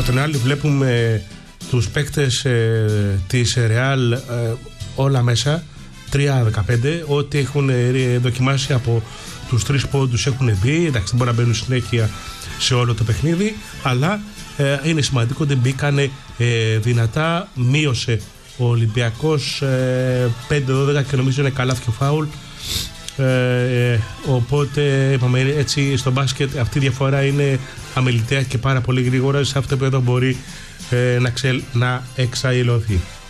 Από την άλλη βλέπουμε τους παίκτες της Real όλα μέσα 3-15, ό,τι έχουν δοκιμάσει από τους 3 πόντους έχουν μπει. Εντάξει, δεν μπορεί να μπαίνουν συνέχεια σε όλο το παιχνίδι, αλλά είναι σημαντικό ότι μπήκανε δυνατά. Μείωσε ο Ολυμπιακός 5-12 και νομίζω είναι καλάθι και φάουλ. Οπότε είπαμε, έτσι στο μπάσκετ αυτή η διαφορά είναι αμεληταία και πάρα πολύ γρήγορα. Σε αυτό το επίπεδο μπορεί να εξαϊλωθεί.